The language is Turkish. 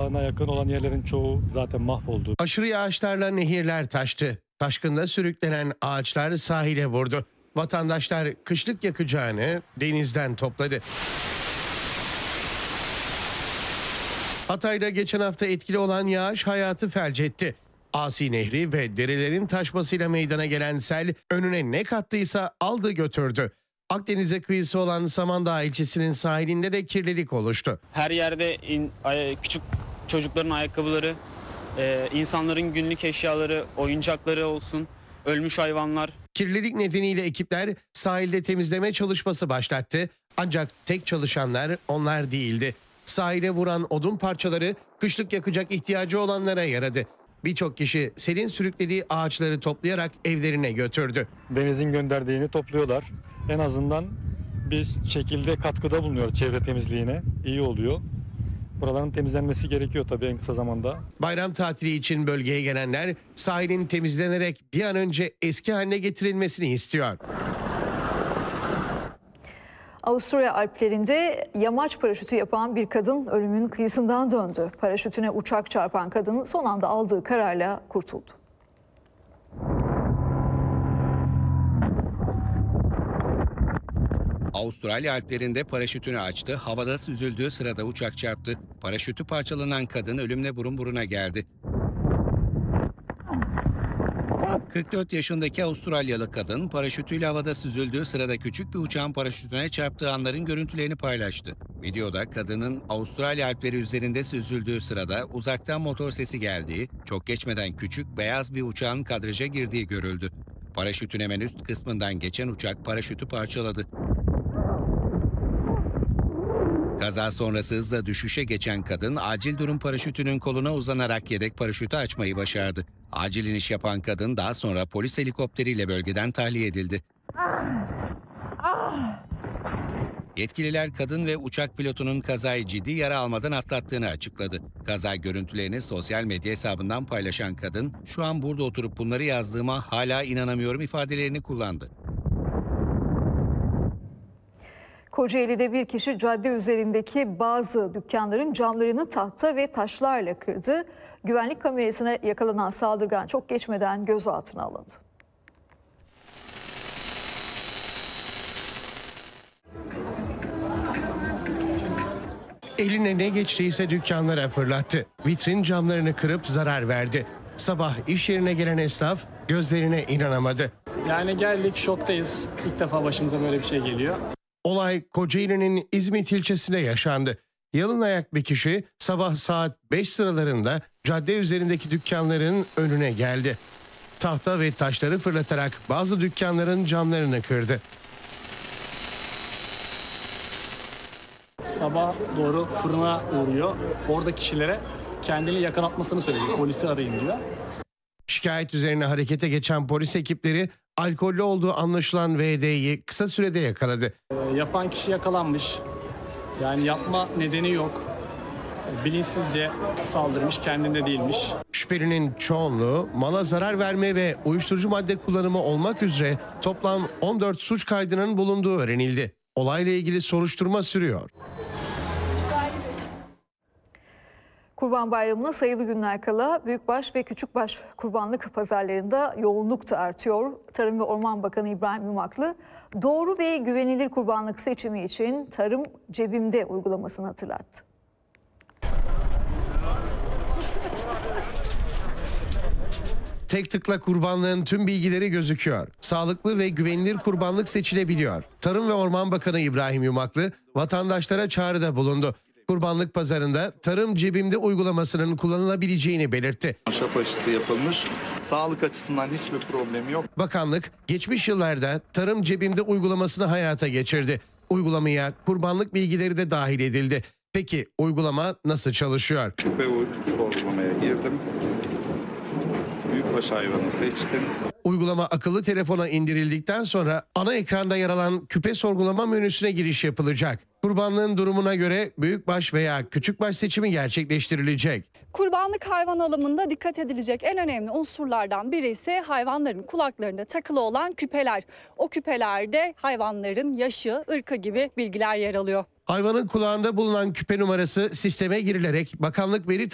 yollarına yakın olan yerlerin çoğu zaten mahvoldu. Aşırı yağışlarla nehirler taştı. Taşkında sürüklenen ağaçlar sahile vurdu. Vatandaşlar kışlık yakacağını denizden topladı. Hatay'da geçen hafta etkili olan yağış hayatı felç etti. Asi Nehri ve derelerin taşmasıyla meydana gelen sel önüne ne kattıysa aldı götürdü. Akdeniz'e kıyısı olan Samandağ ilçesinin sahilinde de kirlilik oluştu. Her yerde küçük çocukların ayakkabıları, insanların günlük eşyaları, oyuncakları olsun, ölmüş hayvanlar. Kirlilik nedeniyle ekipler sahilde temizleme çalışması başlattı. Ancak tek çalışanlar onlar değildi. Sahile vuran odun parçaları kışlık yakacak ihtiyacı olanlara yaradı. Birçok kişi selin sürüklediği ağaçları toplayarak evlerine götürdü. Denizin gönderdiğini topluyorlar. En azından bir şekilde katkıda bulunuyor çevre temizliğine. İyi oluyor. Buraların temizlenmesi gerekiyor tabii en kısa zamanda. Bayram tatili için bölgeye gelenler sahilin temizlenerek bir an önce eski haline getirilmesini istiyor. Avusturya Alplerinde yamaç paraşütü yapan bir kadın ölümün kıyısından döndü. Paraşütüne uçak çarpan kadın son anda aldığı kararla kurtuldu. Avustralya Alplerinde paraşütünü açtı, havada süzüldüğü sırada uçak çarptı. Paraşütü parçalanan kadın ölümle burun buruna geldi. 44 yaşındaki Avustralyalı kadın paraşütüyle havada süzüldüğü sırada küçük bir uçağın paraşütüne çarptığı anların görüntülerini paylaştı. Videoda kadının Avustralya Alpleri üzerinde süzüldüğü sırada uzaktan motor sesi geldiği, çok geçmeden küçük beyaz bir uçağın kadraja girdiği görüldü. Paraşütün hemen üst kısmından geçen uçak paraşütü parçaladı. Kaza sonrası hızla düşüşe geçen kadın acil durum paraşütünün koluna uzanarak yedek paraşütü açmayı başardı. Acil iniş yapan kadın daha sonra polis helikopteriyle bölgeden tahliye edildi. Yetkililer kadın ve uçak pilotunun kazayı ciddi yara almadan atlattığını açıkladı. Kaza görüntülerini sosyal medya hesabından paylaşan kadın, "Şu an burada oturup bunları yazdığıma hala inanamıyorum" ifadelerini kullandı. Kocaeli'de bir kişi cadde üzerindeki bazı dükkanların camlarını tahta ve taşlarla kırdı. Güvenlik kamerasına yakalanan saldırgan çok geçmeden gözaltına alındı. Eline ne geçtiyse dükkanlara fırlattı. Vitrin camlarını kırıp zarar verdi. Sabah iş yerine gelen esnaf gözlerine inanamadı. Yani geldik, şoktayız. İlk defa başımıza böyle bir şey geliyor. Olay Kocaeli'nin İzmit ilçesinde yaşandı. Yalın ayak bir kişi sabah saat 5 sıralarında cadde üzerindeki dükkanların önüne geldi. Tahta ve taşları fırlatarak bazı dükkanların camlarını kırdı. Sabah doğru fırına uğruyor. Orada kişilere kendini yakalatmasını söylüyor. Polisi arayın diyor. Şikayet üzerine harekete geçen polis ekipleri alkollü olduğu anlaşılan VD'yi kısa sürede yakaladı. Yapan kişi yakalanmış. Yani yapma nedeni yok. Bilinçsizce saldırmış, kendinde değilmiş. Şüphelinin çoğunluğu mala zarar verme ve uyuşturucu madde kullanımı olmak üzere toplam 14 suç kaydının bulunduğu öğrenildi. Olayla ilgili soruşturma sürüyor. Kurban Bayramı'na sayılı günler kala büyükbaş ve küçükbaş kurbanlık pazarlarında yoğunluk da artıyor. Tarım ve Orman Bakanı İbrahim Yumaklı, doğru ve güvenilir kurbanlık seçimi için Tarım Cebimde uygulamasını hatırlattı. Tek tıkla kurbanlığın tüm bilgileri gözüküyor. Sağlıklı ve güvenilir kurbanlık seçilebiliyor. Tarım ve Orman Bakanı İbrahim Yumaklı vatandaşlara çağrıda bulundu. Kurbanlık pazarında Tarım Cebimde uygulamasının kullanılabileceğini belirtti. Şap aşısı yapılmış. Sağlık açısından hiçbir problemi yok. Bakanlık geçmiş yıllarda Tarım Cebimde uygulamasını hayata geçirdi. Uygulamaya kurbanlık bilgileri de dahil edildi. Peki uygulama nasıl çalışıyor? Küpe sorgulamaya girdim. Büyükbaş hayvanı seçtim. Uygulama akıllı telefona indirildikten sonra ana ekranda yer alan küpe sorgulama menüsüne giriş yapılacak. Kurbanlığın durumuna göre büyükbaş veya küçükbaş seçimi gerçekleştirilecek. Kurbanlık hayvan alımında dikkat edilecek en önemli unsurlardan biri ise hayvanların kulaklarında takılı olan küpeler. O küpelerde hayvanların yaşı, ırkı gibi bilgiler yer alıyor. Hayvanın kulağında bulunan küpe numarası sisteme girilerek bakanlık veri